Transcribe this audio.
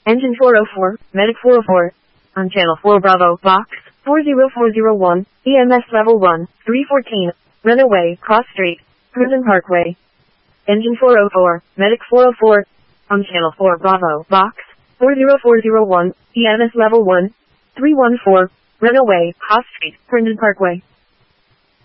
Engine 404, Medic 404. On Channel 4 Bravo, Box 40401, EMS Level 1, 314, Runaway, Cross Street, Prison Parkway. Engine 404, Medic 404. On Channel 4 Bravo, Box 40401, EMS Level 1, 314, Runaway, Cross Street, Prison Parkway.